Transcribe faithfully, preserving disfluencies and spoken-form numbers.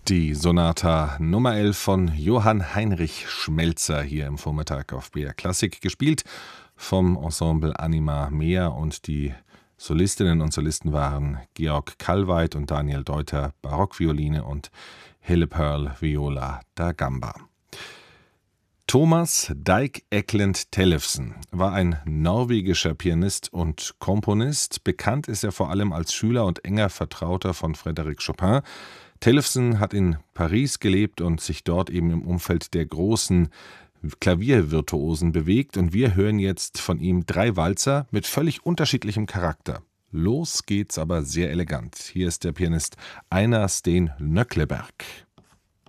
Die Sonata Nummer elf von Johann Heinrich Schmelzer hier im Vormittag auf B R Klassik, gespielt vom Ensemble Anima Mea, und die Solistinnen und Solisten waren Georg Kallweit und Daniel Deuter, Barockvioline, und Hille Pearl, Viola da Gamba. Thomas Dijk Eklund Tellefsen war ein norwegischer Pianist und Komponist. Bekannt ist er vor allem als Schüler und enger Vertrauter von Frédéric Chopin. Tellefsen hat in Paris gelebt und sich dort eben im Umfeld der großen Klaviervirtuosen bewegt, und wir hören jetzt von ihm drei Walzer mit völlig unterschiedlichem Charakter. Los geht's aber sehr elegant. Hier ist der Pianist Einar Steen Nøkleberg.